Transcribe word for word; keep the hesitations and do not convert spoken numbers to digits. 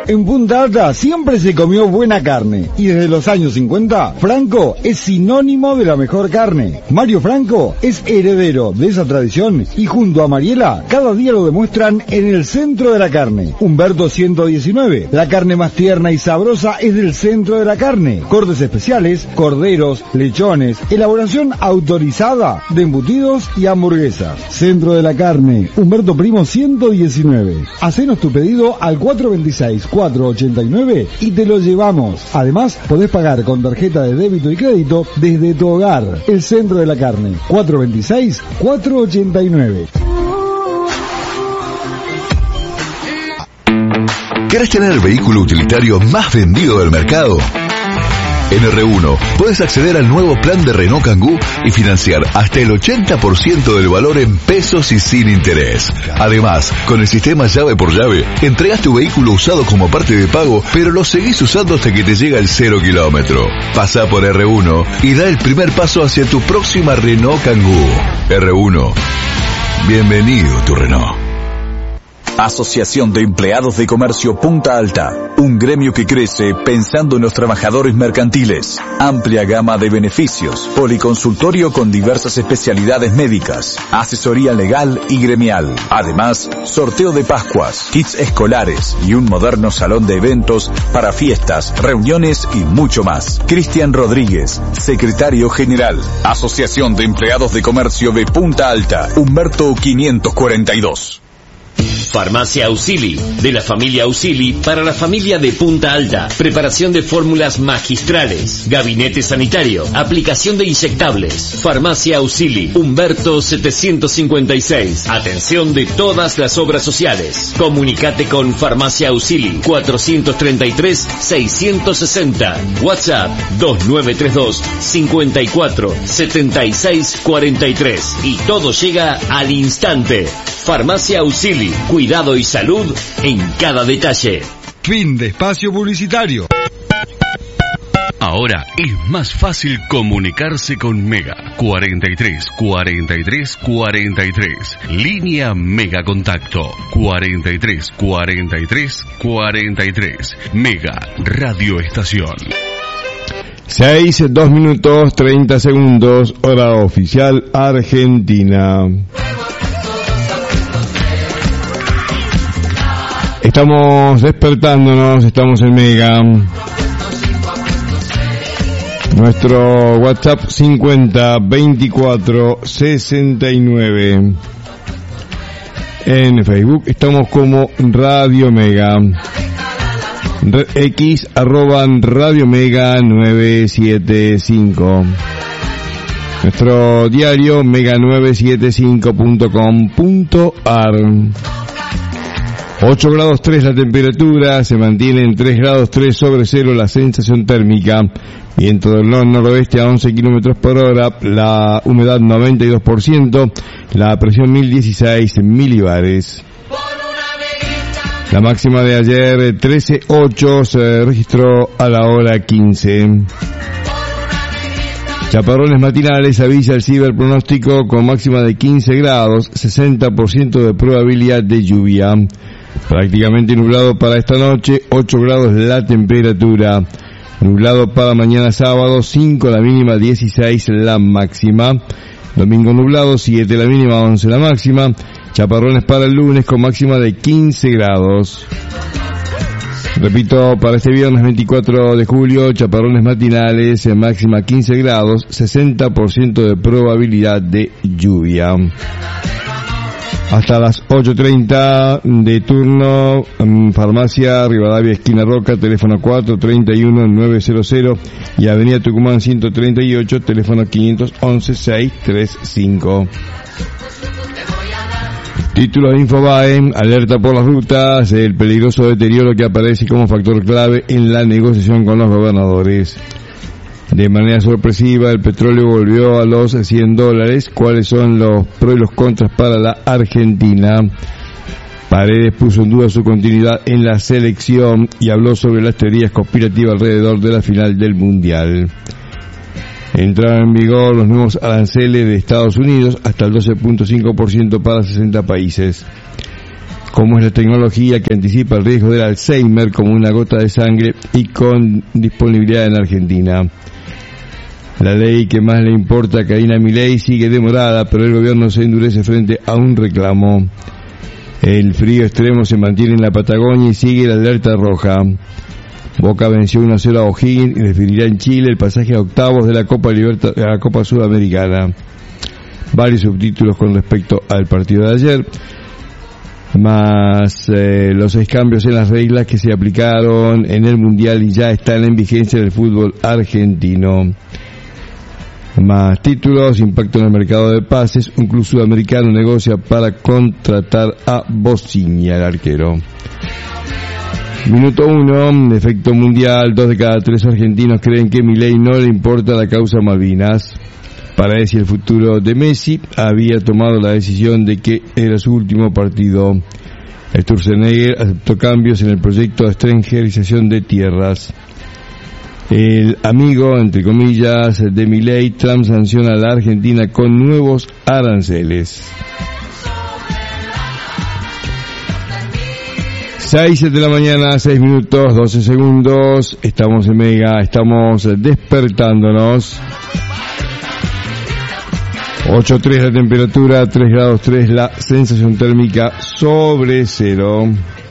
En Punta Alta siempre se comió buena carne y desde los años cincuenta, Franco es sinónimo de la mejor carne. Mario Franco es heredero de esa tradición y junto a Mariela cada día lo demuestran en el centro de la carne. Humberto ciento diecinueve, la carne más tierna y sabrosa es del centro de la carne. Cortes especiales, corderos, lechones, elaboración autorizada de embutidos y hamburguesas. Centro de la carne, Humberto Primo ciento diecinueve. Hacenos tu pedido al cuatro veintiséis, cuatro ochenta y nueve y te lo llevamos. Además, podés pagar con tarjeta de débito y crédito desde tu hogar. El Centro de la Carne, cuatro veintiséis, cuatro ochenta y nueve. ¿Querés tener el vehículo utilitario más vendido del mercado? En R uno puedes acceder al nuevo plan de Renault Kangoo y financiar hasta el ochenta por ciento del valor en pesos y sin interés. Además, con el sistema llave por llave, entregas tu vehículo usado como parte de pago, pero lo seguís usando hasta que te llega el cero kilómetro. Pasá por R uno y da el primer paso hacia tu próxima Renault Kangoo. R uno. Bienvenido tu Renault. Asociación de Empleados de Comercio Punta Alta, un gremio que crece pensando en los trabajadores mercantiles. Amplia gama de beneficios, policonsultorio con diversas especialidades médicas, asesoría legal y gremial. Además, sorteo de Pascuas, kits escolares y un moderno salón de eventos para fiestas, reuniones y mucho más. Cristian Rodríguez, secretario general. Asociación de Empleados de Comercio de Punta Alta, Humberto quinientos cuarenta y dos. Farmacia Ausili, de la familia Ausili para la familia de Punta Alta. Preparación de fórmulas magistrales. Gabinete sanitario. Aplicación de inyectables. Farmacia Ausili, Humberto setecientos cincuenta y seis. Atención de todas las obras sociales. Comunicate con Farmacia Ausili, cuatrocientos treinta y tres, seiscientos sesenta. WhatsApp dos nueve tres dos, cinco cuatro, siete seis cuatro tres. Y todo llega al instante. Farmacia Ausili, cuidado y salud en cada detalle. Fin de espacio publicitario. Ahora es más fácil comunicarse con Mega. cuarenta y tres, cuarenta y tres, cuarenta y tres. Línea Mega Contacto. cuarenta y tres, cuarenta y tres, cuarenta y tres. Mega Radio Estación. seis, dos minutos, treinta segundos, hora oficial Argentina. Estamos despertándonos, estamos en Mega. Nuestro WhatsApp cincuenta, veinticuatro, sesenta y nueve. En Facebook estamos como Radio Mega. X arroba Radio Mega nueve siete cinco. Nuestro diario mega novecientos setenta y cinco punto com punto a r. ocho grados tres la temperatura, se mantiene en tres grados tres sobre cero la sensación térmica, viento del nor-noroeste a once kilómetros por hora, la humedad noventa y dos por ciento, la presión mil dieciséis milibares. La máxima de ayer, trece ocho, se registró a la hora quince. Chaparrones matinales, avisa el ciberpronóstico con máxima de quince grados, sesenta por ciento de probabilidad de lluvia. Prácticamente nublado para esta noche, ocho grados la temperatura. Nublado para mañana sábado, cinco la mínima, dieciséis la máxima. Domingo nublado, siete la mínima, once la máxima. Chaparrones para el lunes con máxima de quince grados. Repito, para este viernes veinticuatro de julio, chaparrones matinales, máxima quince grados, sesenta por ciento de probabilidad de lluvia. Hasta las ocho treinta de turno, Farmacia Rivadavia, esquina Roca, teléfono cuatro treinta y uno, nueve cero cero y Avenida Tucumán ciento treinta y ocho, teléfono quinientos once, seiscientos treinta y cinco. Títulos de Infobae, alerta por las rutas, el peligroso deterioro que aparece como factor clave en la negociación con los gobernadores. De manera sorpresiva, el petróleo volvió a los cien dólares. ¿Cuáles son los pros y los contras para la Argentina? Paredes puso en duda su continuidad en la selección y habló sobre las teorías conspirativas alrededor de la final del Mundial. Entraron en vigor los nuevos aranceles de Estados Unidos hasta el doce punto cinco por ciento para sesenta países. como es la tecnología que anticipa el riesgo del Alzheimer como una gota de sangre y con disponibilidad en Argentina. La ley que más le importa a Karina Milei sigue demorada, pero el gobierno se endurece frente a un reclamo. El frío extremo se mantiene en la Patagonia y sigue la alerta roja. Boca venció uno a cero a O'Higgins y definirá en Chile el pasaje a octavos de la Copa Liberta- de la Copa Sudamericana. Varios subtítulos con respecto al partido de ayer, más eh, los seis cambios en las reglas que se aplicaron en el Mundial y ya están en vigencia en el fútbol argentino. Más títulos, impacto en el mercado de pases, un club sudamericano negocia para contratar a Bociña, el arquero. Minuto uno, efecto mundial, dos de cada tres argentinos creen que Milei no le importa la causa Malvinas. Para ese el futuro de Messi había tomado la decisión de que era su último partido. Sturzenegger aceptó cambios en el proyecto de extranjerización de tierras. El amigo, entre comillas, de Milei, Trump sanciona a la Argentina con nuevos aranceles. seis, siete de la mañana, seis minutos, doce segundos. Estamos en Mega, estamos despertándonos. ocho tres la temperatura, tres grados tres la sensación térmica sobre cero.